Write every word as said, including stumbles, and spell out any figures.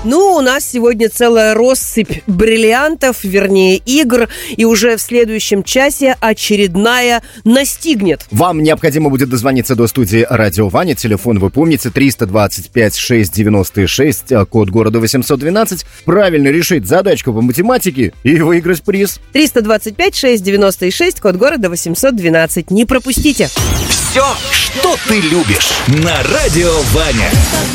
Ну, у нас сегодня целая россыпь бриллиантов, вернее, игр, и уже в следующем часе очередная настигнет. Вам необходимо будет дозвониться до студии Радио Ваня. Телефон вы помните, триста двадцать пять шесть девяносто шесть, код города восемьсот двенадцать. Правильно решить задачку по математике и выиграть приз. триста двадцать пять шесть девяносто шесть, код города восемьсот двенадцать. Не пропустите. Все, что ты любишь, на Радио Ваня.